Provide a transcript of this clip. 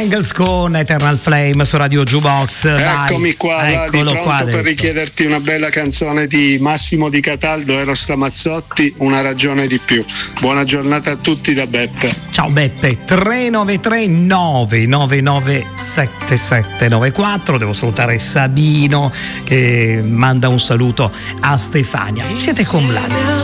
Bangles con Eternal Flame su Radio Jukebox. Eccomi qua, eccolo pronto qua per richiederti una bella canzone di Massimo Di Cataldo, Eros Ramazzotti, Una ragione di più. Buona giornata a tutti da Beppe. Ciao Beppe. 393 999 7794. Devo salutare Sabino che manda un saluto a Stefania. Siete con Vlad.